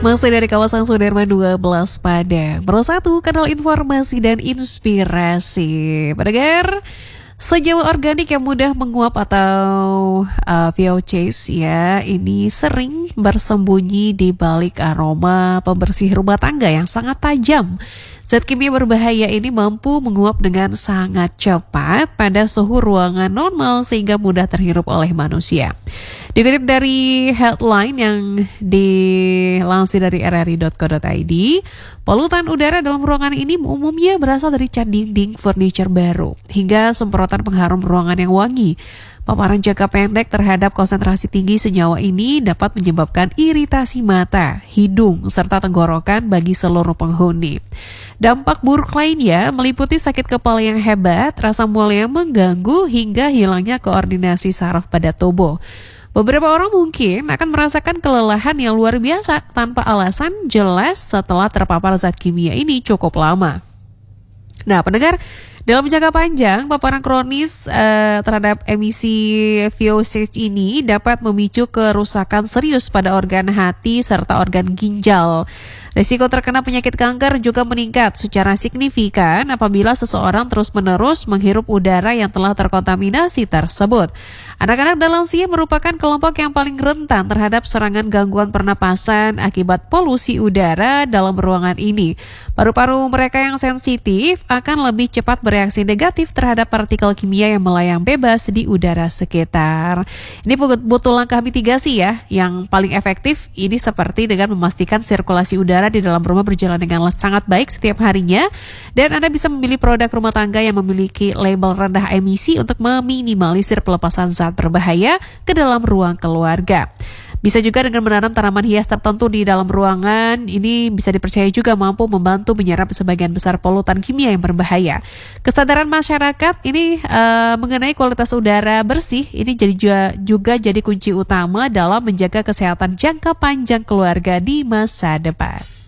Masih dari kawasan Sudirman 12 Padang, Pro1 kanal informasi dan inspirasi. Pendengar, senyawa organik yang mudah menguap atau VOCs ya, ini sering bersembunyi di balik aroma pembersih rumah tangga yang sangat tajam. Zat kimia berbahaya ini mampu menguap dengan sangat cepat pada suhu ruangan normal sehingga mudah terhirup oleh manusia. Dikutip dari headline yang dilansir dari rri.co.id, polutan udara dalam ruangan ini umumnya berasal dari cat dinding furniture baru hingga semprotan pengharum ruangan yang wangi. Paparan jangka pendek terhadap konsentrasi tinggi senyawa ini dapat menyebabkan iritasi mata, hidung, serta tenggorokan bagi seluruh penghuni. Dampak buruk lainnya meliputi sakit kepala yang hebat, rasa mual yang mengganggu, hingga hilangnya koordinasi saraf pada tubuh. Beberapa orang mungkin akan merasakan kelelahan yang luar biasa tanpa alasan jelas setelah terpapar zat kimia ini cukup lama. Nah, pendengar, dalam jangka panjang, paparan kronis terhadap emisi VOC ini dapat memicu kerusakan serius pada organ hati serta organ ginjal. Risiko terkena penyakit kanker juga meningkat secara signifikan apabila seseorang terus-menerus menghirup udara yang telah terkontaminasi tersebut. Anak-anak dan lansia merupakan kelompok yang paling rentan terhadap serangan gangguan pernapasan akibat polusi udara dalam ruangan ini. Paru-paru mereka yang sensitif akan lebih cepat bereaksi negatif terhadap partikel kimia yang melayang bebas di udara sekitar. Ini butuh langkah mitigasi ya. Yang paling efektif ini seperti dengan memastikan sirkulasi udara di dalam rumah berjalan dengan sangat baik setiap harinya, dan Anda bisa memilih produk rumah tangga yang memiliki label rendah emisi untuk meminimalisir pelepasan zat berbahaya ke dalam ruang keluarga. Bisa juga dengan menanam tanaman hias tertentu di dalam ruangan. Ini bisa dipercaya juga mampu membantu menyerap sebagian besar polutan kimia yang berbahaya. Kesadaran masyarakat ini mengenai kualitas udara bersih ini juga jadi kunci utama dalam menjaga kesehatan jangka panjang keluarga di masa depan.